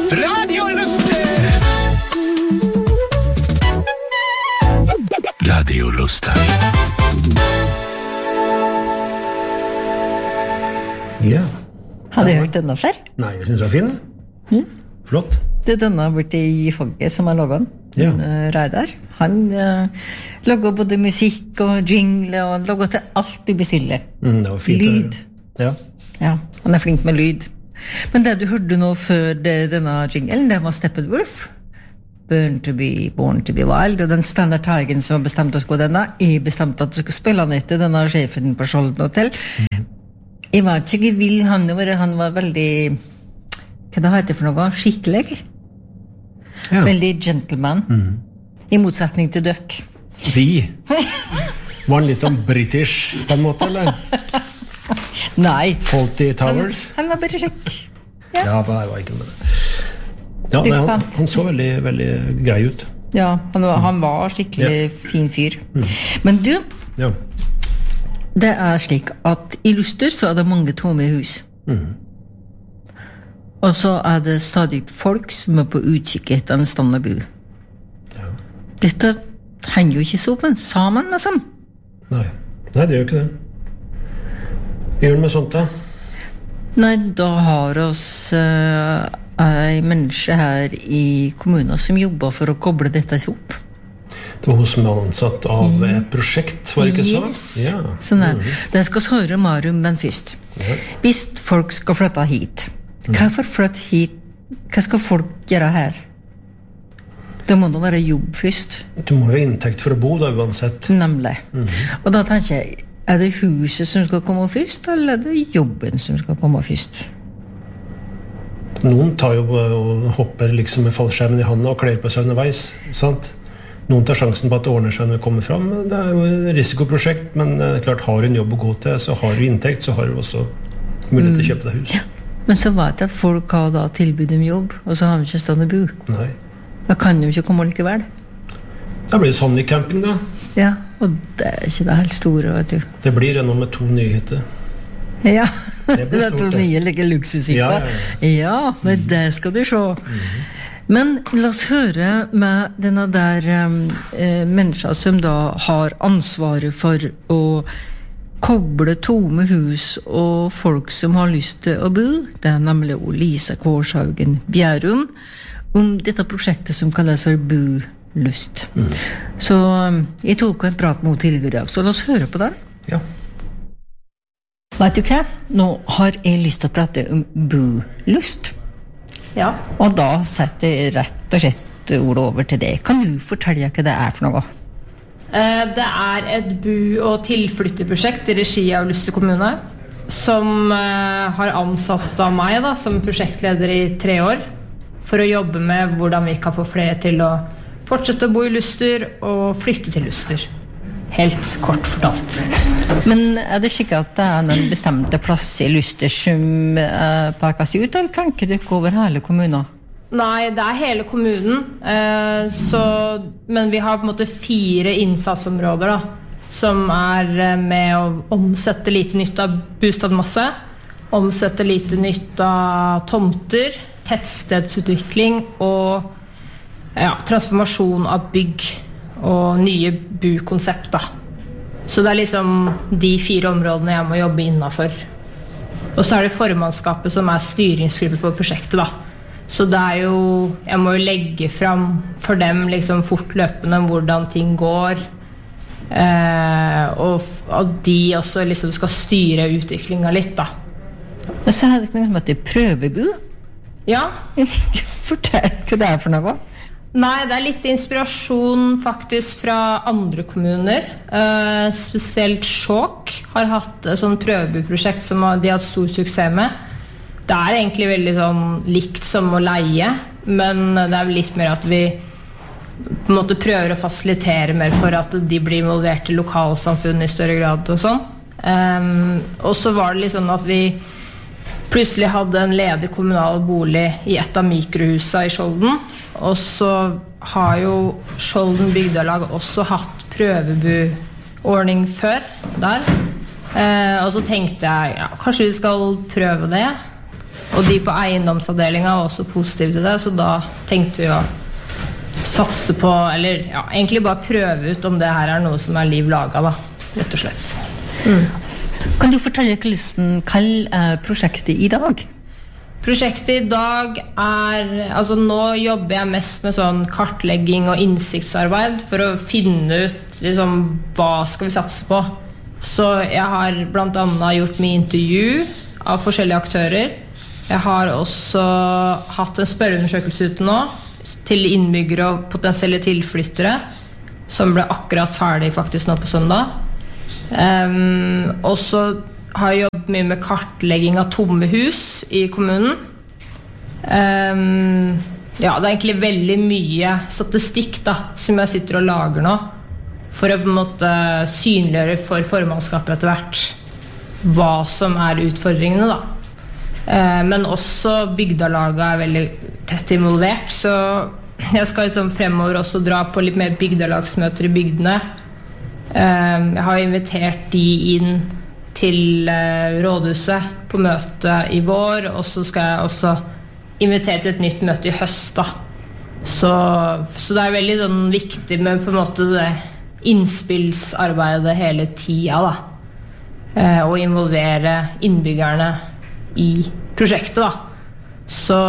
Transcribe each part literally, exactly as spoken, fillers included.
Radio Luster. Radio Luster. Ja. Har du hørt denne før? Nei, jeg synes det er fin. Mm. Flott. Det er denne borte i Fogge som har laget den. Ja. Uh, Reidar. Han uh, lager både musikk og jingle, og han lager til alt du bestiller. Mm, det var fint. Lyd. Ja. Ja, han er flink med lyd. Men det du hørte nå før det, denne jinglen, det var Steppenwolf. Born to be, born to be wild. Og den Standard Tigen som bestemte oss på denne, jeg bestemte at du skulle spille han etter denne sjefen på Skjolden Hotel. Mm. Jeg var ikke vill, han var, han var veldig, hva det heter for noe, skikkelig. Ja. Veldig gentleman. Mm. I motsetning til døk. Vi? Var han litt sånn british på en måte, eller? Nei. Fawlty Towers? Han, han var bare slik. Ja, ja det var ikke med det. Ja, men han, han så veldig, veldig grei ut. Ja, han var, han var skikkelig ja. Fin fyr. Mm. Men du, ja. Det er slik at i Luster så er det mange tomme hus. Mm. Og så er det stadig folk som er på utkikk etter en stand å bo. Ja. Dette henger jo ikke sammen, sammen med sammen. Nei, Nei det gjør ikke det. Gjør det med sånt da? Nei, da har oss uh, en menneske her i kommunen som jobber for å koble dette opp. Det var hun som var ansatt av et prosjekt, var det ikke så? Yes, ja. Sånn er. Mm. Det skal høre mer om den først. Ja. Hvis folk skal flytte hit, hvorfor flytte hit? Hva skal folk gjøre her? Det må da være jobb først. Du må jo ha inntekt for å bo da, uansett. Nemlig. Mm. Og da tenker jeg, er det huset som skal komme først, eller er det jobben som skal komme først? Noen tar jo og hopper liksom med fallskjermen i handen og kler på seg underveis, sant? Noen tar sjansen på at det ordner seg når det kommer fram. Det er jo et risikoprosjekt, men klart, har du en jobb å gå til, så har du inntekt, så har du også mulighet til å kjøpe deg hus. Ja. Men så vet jeg at folk har da tilbud om jobb, og så har de ikke stand å bo. Nei. Da kan de ikke komme likevel. Da blir det Sonic camping da. Ja, og det er ikke det helt store, vet du. Det blir det nå med to nyheter. Ja, det, det er to nye like luksushytter. Ja, ja, ja. Ja, men det skal du se. Mm-hmm. Men la oss høre med denne der um, eh, mennesker som da har ansvaret for å koble tomme hus og folk som har lyst til å bo. Det er nemlig Lisa Kårshaugen Bjærum om dette prosjektet som kalles for Bo-Lust. Mm. Så um, jeg tok en prat med henne tidligere i dag, så la oss høre på den. Ja. Vet du hva? Nå har jeg lyst til å prate om Bo-Lust. Ja. Og da setter jeg rett og slett ord over til deg. Kan du fortelle hva det er for noe? Det er et bo- og tilflytteprosjekt i regi av Luster kommune, som har ansatt av meg da, som prosjektleder i tre år, for å jobbe med hvordan vi kan få flere til å fortsette å bo i Luster og flytte til Luster. Helt kort fortalt. Men er det ikke at det er en bestemte plass i Luster som uh, pakes ut, eller tenker du ikke over hele kommunen? Nei, det er hele kommunen, eh, så, men vi har på en måte fire innsatsområder da, som er med å omsette lite nytt av bostadmasse, omsette lite nytt av tomter, tettstedsutvikling og ja, transformasjon av bygg og nye bokonsept da. Så det er liksom de fire områdene jeg må jobbe innenfor. Og så er det formannskapet som er styringsgruppe for prosjektet da. Så det er jo, jeg må jo legge frem for dem liksom fortløpende hvordan ting går, eh, og at de også liksom skal styre utviklingen litt da. Og så er det ikke noe som heter prøvebo? Ja. Fortell hva det er for noe. Nei, det er litt inspirasjon faktisk fra andre kommuner. Eh, spesielt Skjåk har hatt et sånt prøveboprosjekt som de har hatt stor suksess med. Det er egentlig veldig sånn likt som å leie, men det er litt mer at vi på en måte prøver å fasilitere mer for at de blir involvert i lokalsamfunnet i større grad og sånn. Um, og så var det liksom at vi plutselig hadde en ledig kommunal bolig i et av mikrohusene i Skjolden, og så har jo Skjolden bygdelag også hatt prøveboordning før der. Uh, og så tenkte jeg, ja, kanskje vi skal prøve det. og de på eiendomsavdelingen var også positive til det, så da tenkte vi å satse på, eller ja, egentlig bare prøve ut om det her er noe som er liv laget da, rett og slett. Mm. Kan du fortelle hvordan kall er prosjektet i dag? Prosjektet i dag er, altså nå jobber jeg mest med sånn kartlegging og innsiktsarbeid for å finne ut liksom, hva skal vi satse på. Så jeg har blant annet gjort mye intervju av forskjellige aktører. Jeg har også hatt en spørreundersøkelse ute nå til innbyggere og potensielle tilflyttere, som ble akkurat ferdig faktisk nå på søndag. Um, og så har jeg jobbet mye med kartlegging av tomme hus i kommunen. Um, ja, det er egentlig veldig mye statistikk da, som jeg sitter og lager nå, for å på en måte synliggjøre for formannskapet etter hvert hva som er utfordringene da. Uh, men også bygdalaget er veldig tett involvert, så jeg skal liksom fremover også dra på litt mer bygdalagsmøter i bygdene. Uh, jeg har invitert de inn til rådhuset på møte i vår, og så skal jeg også invitere til et nytt møte i høst da. Så, så det er veldig sånn, viktig med på en måte det innspillsarbeidet hele tida da. Eh, og involvere innbyggerne i prosjektet da. Så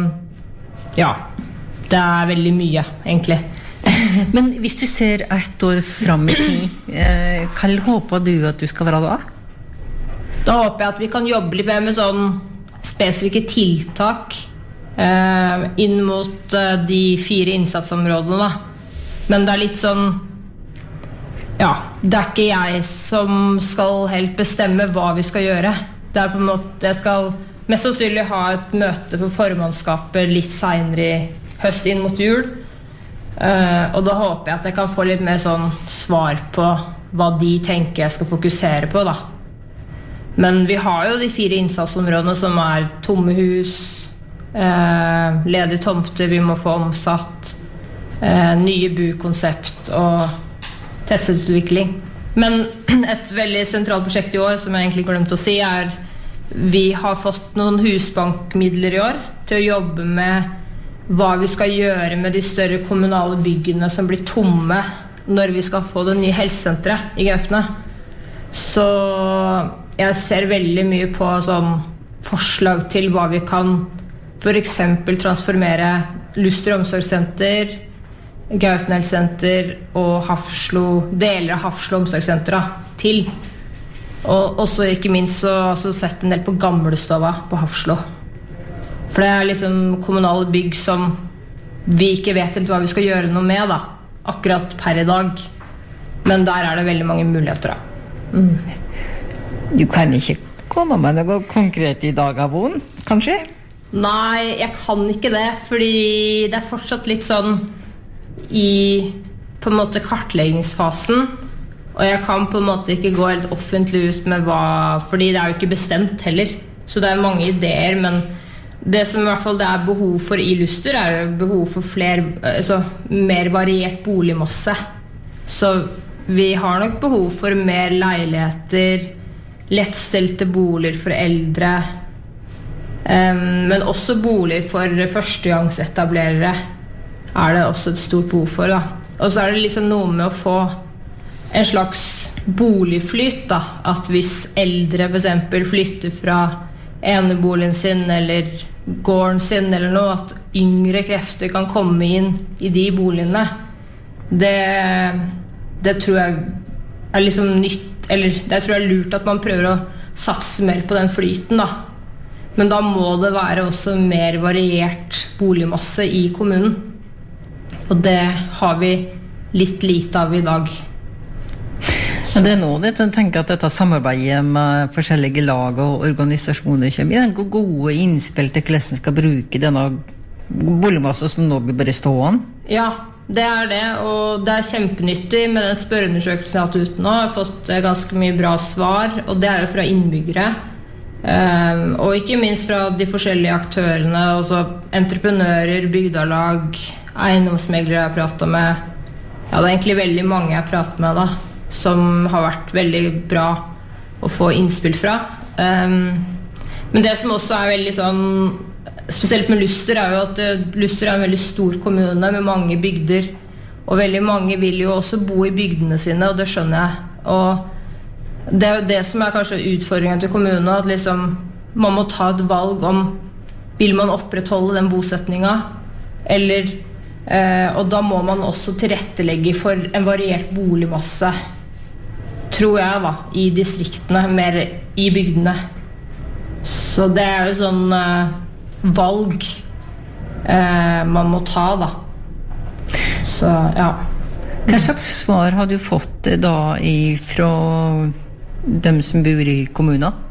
ja, det er veldig mye egentlig. Men hvis du ser ett år frem i tid, eh, hva håper du at du skal være da? Da håper jeg at vi kan jobbe litt mer med sånn spesifikke tiltak eh, inn mot eh, de fire innsatsområdene da. Men det er litt sånn, ja, det er ikke jeg som skal helt bestemme hva vi skal gjøre. Det er på en måte, jeg skal mest sannsynlig ha et møte på formannskapet litt senere i høst inn mot jul. Eh, og da håper jeg at jeg kan få litt mer sånn svar på hva de tenker jeg skal fokusere på da. Men vi har jo de fire innsatsområdene som er tomme hus, eh, ledige tomter vi må få omsatt, eh, nye bukonsept og tettstedsutvikling. Men et veldig sentralt prosjekt i år, som jeg egentlig glemte å si, er vi har fått noen husbankmidler i år til å jobbe med hva vi skal gjøre med de større kommunale byggene som blir tomme når vi skal få det nye helsesenteret i Gaupne. Så jeg ser veldig mye på sånn forslag til hva vi kan for eksempel transformere Luster omsorgssenter, Gaupne helsesenter og Hafslo, deler av Hafslo omsorgssenter til. Og også ikke minst så har jeg sett en del på Gamlestova på Hafslo. For det er liksom kommunale bygg som vi ikke vet helt hva vi skal gjøre noe med da, akkurat per i dag. Men der er det veldig mange muligheter da. Mm. Du kan ikke komme med noe konkret i dag, Avon, kanskje? Nei, jeg kan ikke det, fordi det er fortsatt litt sånn i på en måte kartleggingsfasen, og jeg kan på en måte ikke gå helt offentlig ut med hva, fordi det er jo ikke bestemt heller, så det er mange ideer, men det som i hvert fall det er behov for i Luster er jo behov for flere, altså, mer variert boligmasse, så vi har nok behov for mer leiligheter, lettstelte boliger for eldre, um, men også boliger for førstegangsetablerere er det også et stort behov for da. Og så er det liksom noe med å få en slags boligflyt da, at hvis eldre for eksempel flytter fra eneboligen sin eller gården sin eller noe, at yngre krefter kan komme inn i de boligene, det, det tror jeg er liksom nytt, eller det tror jeg er lurt at man prøver å satse mer på den flyten da. Men da må det være også mer variert boligmasse i kommunen. Og det har vi litt lite av i dag. Ja, det er nå det, jeg tenker at dette samarbeidet med forskjellige lag og organisasjoner kommer i den gode innspill til hvordan man skal bruke denne boligmasse som nå blir bare stående. Ja, det er det, og det er kjempenyttig med den spørreundersøkelsen jeg har hatt ute nå. Jeg har fått ganske mye bra svar, og det er jo fra innbyggere. Um, og ikke minst fra de forskjellige aktørene, altså entreprenører, bygdalag, eiendomsmeglere jeg har pratet med. Ja, det er egentlig veldig mange jeg har pratet med da, som har vært veldig bra å få innspill fra. Um, Men det som også er veldig sånn, spesielt med Luster, er jo at Luster er en veldig stor kommune med mange bygder, og veldig mange vil jo også bo i bygdene sine, og det skjønner jeg. Og det er jo det som er kanskje utfordringen til kommunen, at liksom, man må ta et valg om, vil man opprettholde den bosetningen, eller, eh, og da må man også tilrettelegge for en variert boligmasse, tror jeg da, i distriktene, mer i bygdene. Så det er jo sånn eh, valg eh, man må ta da. Så ja. Hva slags svar har du fått da fra dem som bor i kommunen?